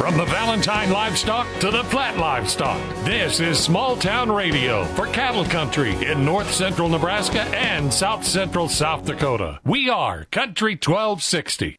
From the Valentine livestock to the flat livestock, this is Small Town Radio for cattle country in north central Nebraska and south central South Dakota. We are Country 1260.